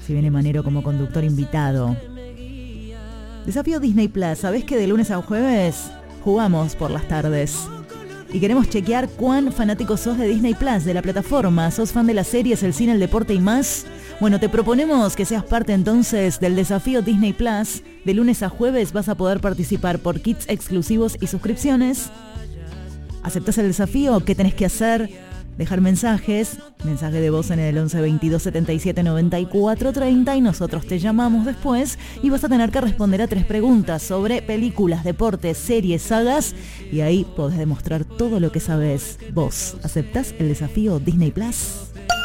Si viene Manero como conductor invitado. Desafío Disney Plus. ¿Sabés que de lunes a jueves jugamos por las tardes? Y queremos chequear cuán fanático sos de Disney Plus, de la plataforma. ¿Sos fan de las series, el cine, el deporte y más? Bueno, te proponemos que seas parte entonces del desafío Disney Plus. De lunes a jueves vas a poder participar por kits exclusivos y suscripciones. ¿Aceptás el desafío? ¿Qué tenés que hacer? Dejar mensaje de voz en el 11 22 77 94 30 y nosotros te llamamos después y vas a tener que responder a 3 preguntas sobre películas, deportes, series, sagas y ahí podés demostrar todo lo que sabés. ¿Vos aceptás el desafío Disney Plus?